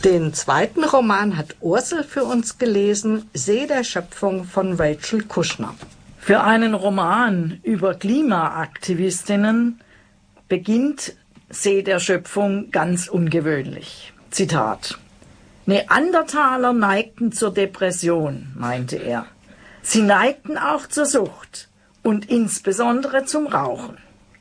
Den zweiten Roman hat Ursel für uns gelesen, See der Schöpfung von Rachel Kushner. Für einen Roman über Klimaaktivistinnen beginnt See der Schöpfung ganz ungewöhnlich. Zitat: Neandertaler neigten zur Depression, meinte er. Sie neigten auch zur Sucht und insbesondere zum Rauchen.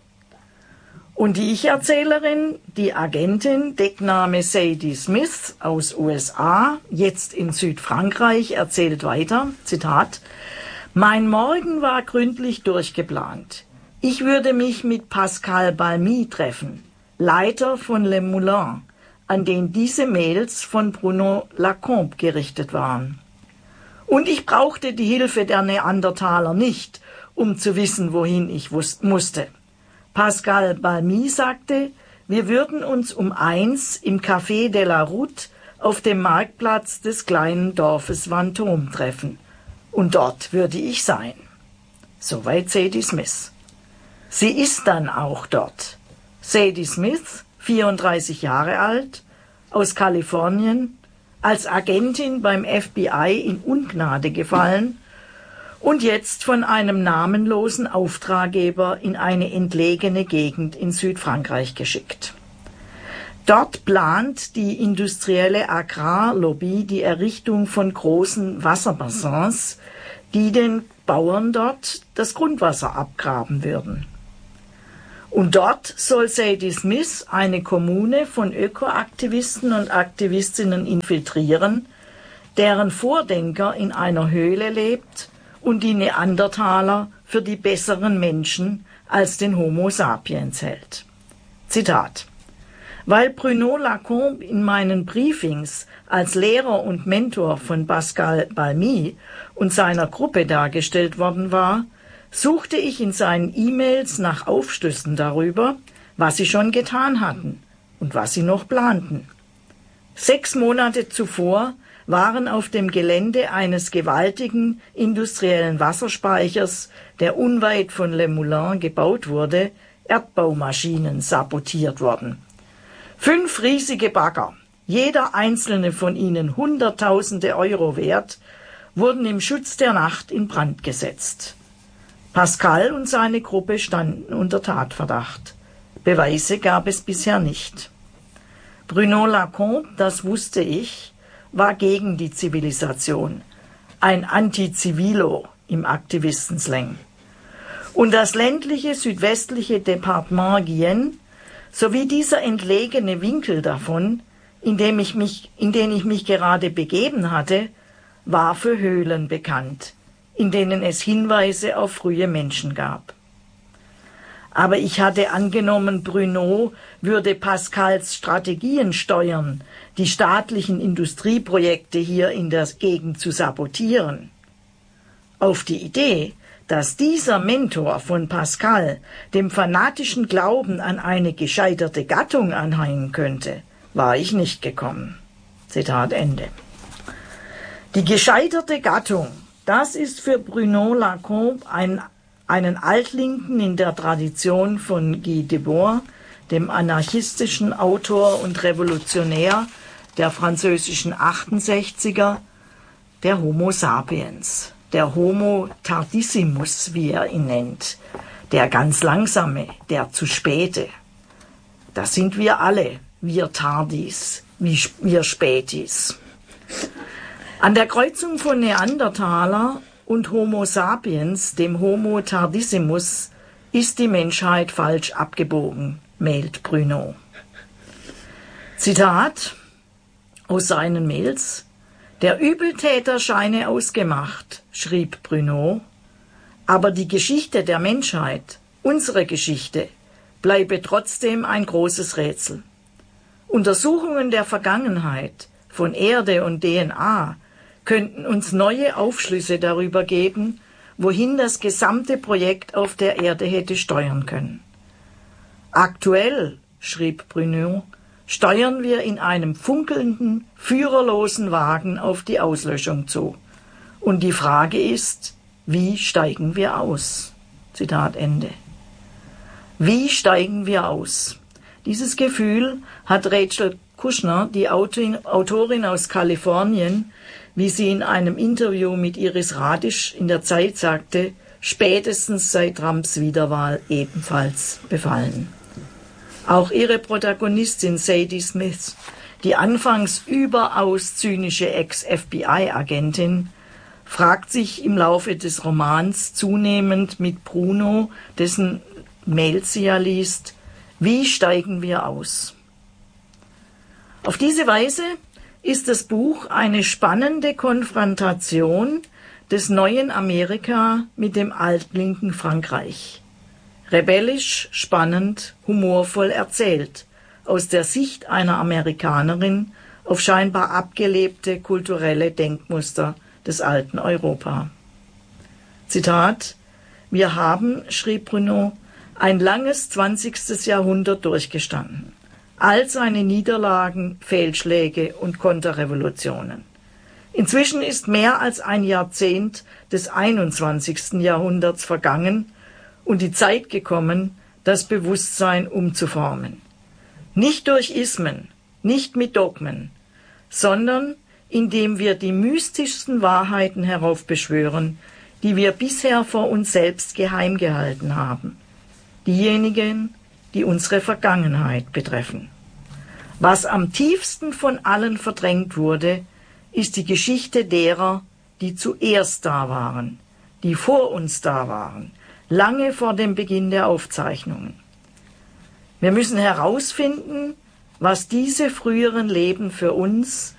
Und die Ich-Erzählerin, die Agentin, Deckname Sadie Smith aus USA, jetzt in Südfrankreich, erzählt weiter, Zitat: Mein Morgen war gründlich durchgeplant. Ich würde mich mit Pascal Balmy treffen, Leiter von Le Moulin, an den diese Mails von Bruno Lacombe gerichtet waren. Und ich brauchte die Hilfe der Neandertaler nicht, um zu wissen, wohin ich musste. Pascal Balmy sagte, wir würden uns um 1 im Café de la Route auf dem Marktplatz des kleinen Dorfes Vanthome treffen. Und dort würde ich sein. Soweit Sadie Smith. Sie ist dann auch dort. Sadie Smith, 34 Jahre alt, aus Kalifornien, als Agentin beim FBI in Ungnade gefallen und jetzt von einem namenlosen Auftraggeber in eine entlegene Gegend in Südfrankreich geschickt. Dort plant die industrielle Agrarlobby die Errichtung von großen Wasserbassins, die den Bauern dort das Grundwasser abgraben würden. Und dort soll Sadie Smith eine Kommune von Ökoaktivisten und Aktivistinnen infiltrieren, deren Vordenker in einer Höhle lebt und die Neandertaler für die besseren Menschen als den Homo sapiens hält. Zitat: Weil Bruno Lacombe in meinen Briefings als Lehrer und Mentor von Pascal Balmy und seiner Gruppe dargestellt worden war, suchte ich in seinen E-Mails nach Aufschlüssen darüber, was sie schon getan hatten und was sie noch planten. 6 Monate zuvor waren auf dem Gelände eines gewaltigen industriellen Wasserspeichers, der unweit von Le Moulin gebaut wurde, Erdbaumaschinen sabotiert worden. 5 riesige Bagger, jeder einzelne von ihnen Hunderttausende Euro wert, wurden im Schutz der Nacht in Brand gesetzt. Pascal und seine Gruppe standen unter Tatverdacht. Beweise gab es bisher nicht. Bruno Lacombe, das wusste ich, war gegen die Zivilisation, ein Anti-Civilo im Aktivistenslang. Und das ländliche südwestliche Departement Guyenne sowie dieser entlegene Winkel davon, in den ich mich gerade begeben hatte, war für Höhlen bekannt, in denen es Hinweise auf frühe Menschen gab. Aber ich hatte angenommen, Bruno würde Pascals Strategien steuern, die staatlichen Industrieprojekte hier in der Gegend zu sabotieren. Auf die Idee, dass dieser Mentor von Pascal dem fanatischen Glauben an eine gescheiterte Gattung anhängen könnte, war ich nicht gekommen. Zitat Ende. Die gescheiterte Gattung, das ist für Bruno Lacombe einen Altlinken in der Tradition von Guy Debord, dem anarchistischen Autor und Revolutionär der französischen 68er, der Homo sapiens, der Homo tardissimus, wie er ihn nennt, der ganz langsame, der zu späte. Das sind wir alle, wir Tardis, wir Spätis. An der Kreuzung von Neandertaler und Homo sapiens, dem Homo tardissimus, ist die Menschheit falsch abgebogen, mailt Bruno. Zitat aus seinen Mails: Der Übeltäter scheine ausgemacht, schrieb Bruno, aber die Geschichte der Menschheit, unsere Geschichte, bleibe trotzdem ein großes Rätsel. Untersuchungen der Vergangenheit von Erde und DNA könnten uns neue Aufschlüsse darüber geben, wohin das gesamte Projekt auf der Erde hätte steuern können. Aktuell, schrieb Bruno, steuern wir in einem funkelnden, führerlosen Wagen auf die Auslöschung zu. Und die Frage ist, wie steigen wir aus? Zitat Ende. Wie steigen wir aus? Dieses Gefühl hat Rachel Kushner, die Autorin aus Kalifornien, wie sie in einem Interview mit Iris Radisch in der Zeit sagte, spätestens seit Trumps Wiederwahl ebenfalls befallen. Auch ihre Protagonistin Sadie Smith, die anfangs überaus zynische Ex-FBI-Agentin, fragt sich im Laufe des Romans zunehmend mit Bruno, dessen Mails sie ja liest, wie steigen wir aus? Auf diese Weise ist das Buch eine spannende Konfrontation des neuen Amerika mit dem altlinken Frankreich. Rebellisch, spannend, humorvoll erzählt, aus der Sicht einer Amerikanerin auf scheinbar abgelebte kulturelle Denkmuster des alten Europa. Zitat: Wir haben, schrieb Bruno, ein langes 20. Jahrhundert durchgestanden. All seine Niederlagen, Fehlschläge und Konterrevolutionen. Inzwischen ist mehr als ein Jahrzehnt des 21. Jahrhunderts vergangen und die Zeit gekommen, das Bewusstsein umzuformen. Nicht durch Ismen, nicht mit Dogmen, sondern indem wir die mystischsten Wahrheiten heraufbeschwören, die wir bisher vor uns selbst geheim gehalten haben. Diejenigen, die unsere Vergangenheit betreffen. Was am tiefsten von allen verdrängt wurde, ist die Geschichte derer, die zuerst da waren, die vor uns da waren, lange vor dem Beginn der Aufzeichnungen. Wir müssen herausfinden, was diese früheren Leben für uns